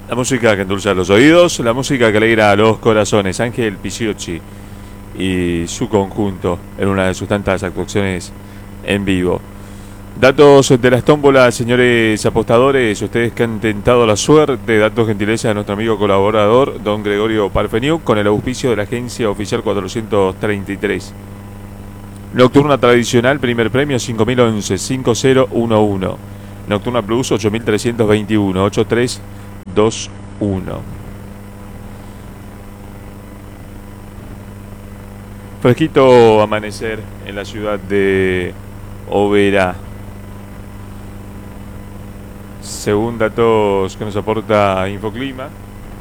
La música que endulza los oídos, la música que alegra a los corazones. Ángel Picciocchi y su conjunto en una de sus tantas actuaciones en vivo. Datos de las tómbolas, señores apostadores, ustedes que han tentado la suerte. Datos gentileza de nuestro amigo colaborador, don Gregorio Parfeniuk, con el auspicio de la agencia oficial 433. Nocturna tradicional, primer premio 5011 5011. Nocturna Plus 8321 8321. Fresquito amanecer en la ciudad de Oberá. Según datos que nos aporta Infoclima,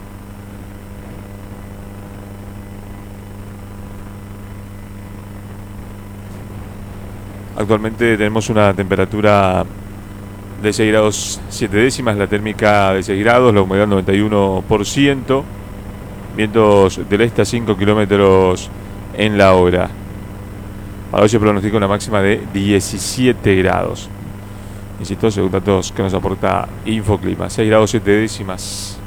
actualmente tenemos una temperatura de 6 grados 7 décimas, la térmica de 6 grados, la humedad 91%, vientos del este a 5 kilómetros en la hora. Para hoy se pronostica una máxima de 17 grados. Insisto, según datos que nos aporta Infoclima, 6 grados 7 décimas.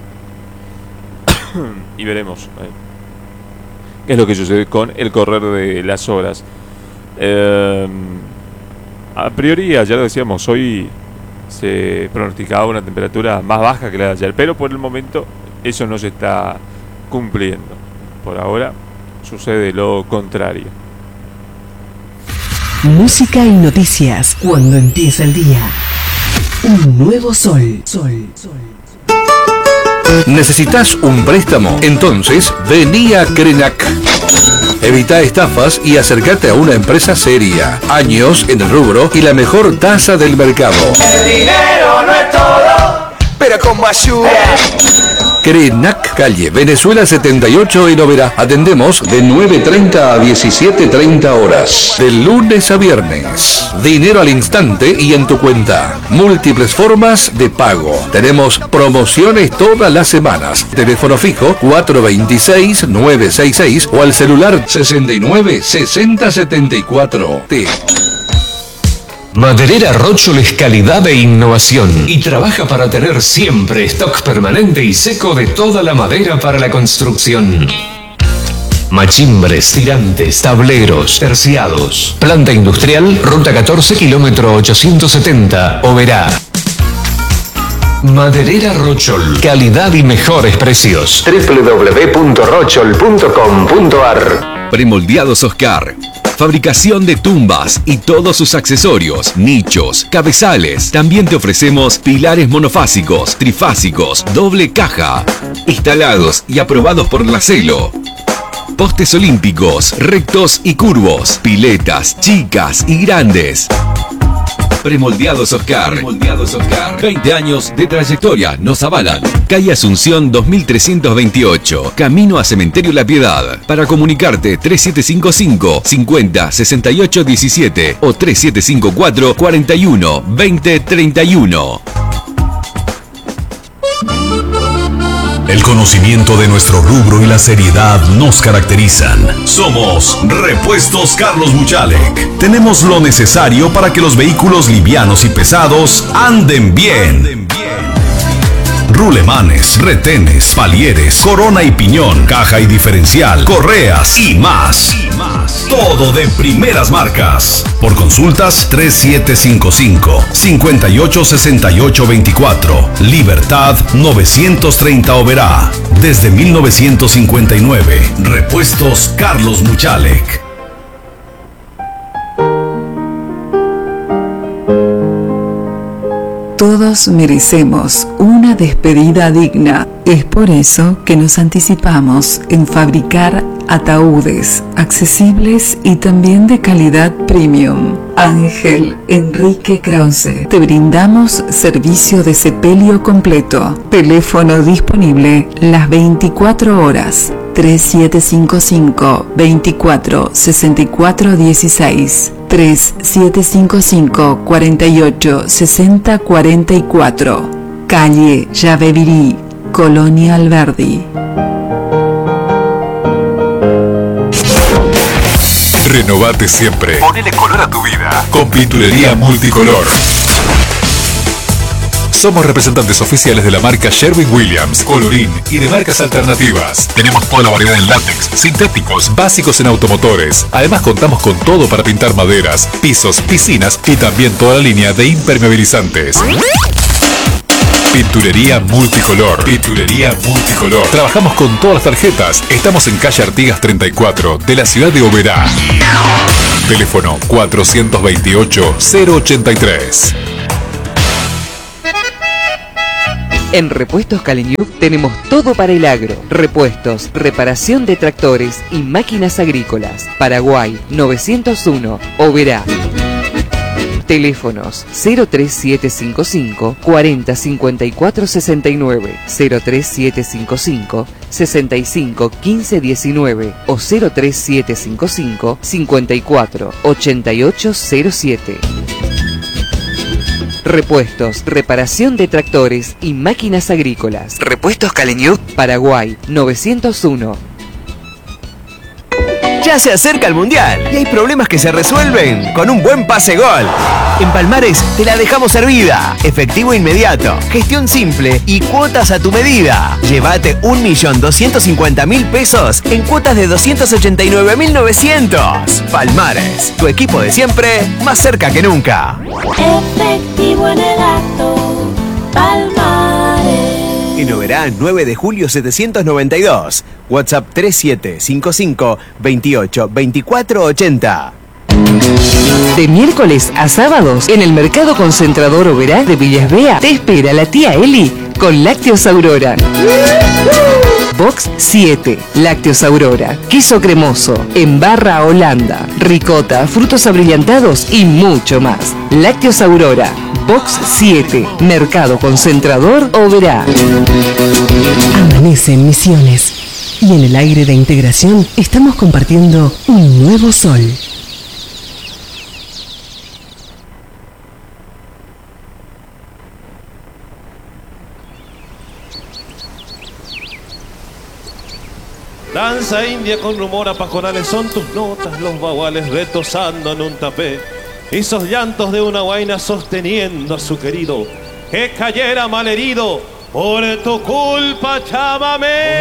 Y veremos qué es lo que sucede con el correr de las horas. A priori, ya lo decíamos, hoy se pronosticaba una temperatura más baja que la de ayer, pero por el momento eso no se está cumpliendo. Por ahora sucede lo contrario. Música y noticias cuando empieza el día. Un nuevo sol. ¿Necesitas un préstamo? Entonces, vení a Crenac. Evita estafas y acércate a una empresa seria. Años en el rubro y la mejor tasa del mercado. El dinero no es todo, pero como ayuda. Crenac, calle Venezuela 78 en Oberá. Atendemos de 9:30 a 17:30 horas. De lunes a viernes. Dinero al instante y en tu cuenta. Múltiples formas de pago. Tenemos promociones todas las semanas. Teléfono fijo 426-966 o al celular 69-6074. Maderera Rochol es calidad e innovación y trabaja para tener siempre stock permanente y seco de toda la madera para la construcción. Machimbres, tirantes, tableros, terciados. Planta industrial, ruta 14, kilómetro 870, Oberá. Maderera Rochol, calidad y mejores precios. www.rochol.com.ar. Premoldeados Oscar. Fabricación de tumbas y todos sus accesorios, nichos, cabezales. También te ofrecemos pilares monofásicos, trifásicos, doble caja, instalados y aprobados por la Celo. Postes olímpicos, rectos y curvos, piletas chicas y grandes. Premoldeados Oscar. 20 años de trayectoria nos avalan. Calle Asunción 2328, camino a Cementerio La Piedad. Para comunicarte 3755 50 68 17 o 3754 41 20 31. El conocimiento de nuestro rubro y la seriedad nos caracterizan. Somos Repuestos Carlos Muchalek. Tenemos lo necesario para que los vehículos livianos y pesados anden bien. Rulemanes, retenes, palieres, corona y piñón, caja y diferencial, correas y más. Todo de primeras marcas. Por consultas 3755-586824. Libertad 930 Oberá. Desde 1959. Repuestos Carlos Muchalek. Todos merecemos una despedida digna. Es por eso que nos anticipamos en fabricar ataúdes accesibles y también de calidad premium. Ángel Enrique Krause. Te brindamos servicio de sepelio completo. Teléfono disponible las 24 horas. 3755 24 64 16. 3755 48 60 44. Calle Yabevirí, Colonia Alberdi. Renovate siempre. Ponele color a tu vida. Con pinturería multicolor. Somos representantes oficiales de la marca Sherwin-Williams, Colorín y de marcas alternativas. Tenemos toda la variedad en látex, sintéticos, básicos en automotores. Además contamos con todo para pintar maderas, pisos, piscinas y también toda la línea de impermeabilizantes. Pinturería multicolor. Pinturería multicolor. Trabajamos con todas las tarjetas. Estamos en calle Artigas 34 de la ciudad de Oberá. Teléfono 428-083. En Repuestos Caleñuc tenemos todo para el agro. Repuestos, reparación de tractores y máquinas agrícolas. Paraguay 901, Oberá. Teléfonos 03755 40 54 69, 03755 65 15 19 o 03755 54 88 07. Repuestos, reparación de tractores y máquinas agrícolas. Repuestos Caleñuc, Paraguay 901. Ya se acerca el Mundial y hay problemas que se resuelven con un buen pase gol. En Palmares te la dejamos servida. Efectivo inmediato, gestión simple y cuotas a tu medida. Llévate 1.250.000 pesos en cuotas de 289.900. Palmares, tu equipo de siempre, más cerca que nunca. Efectivo en el acto, Palmares. En Oberá, 9 de julio 792. WhatsApp 3755 28 24 80. De miércoles a sábados, en el Mercado Concentrador Oberá de Villas Bea, te espera la tía Eli con Lácteos Aurora. Box 7, Lácteos Aurora, queso cremoso, en barra Holanda, ricota, frutos abrillantados y mucho más. Lácteos Aurora, Box 7, Mercado Concentrador Oberá. Amanece en Misiones y en el aire de integración estamos compartiendo un nuevo sol. Danza india con rumor a pajonales son tus notas, los baguales retosando en un tapé, esos llantos de una guaina sosteniendo a su querido, que cayera malherido por tu culpa, chámame.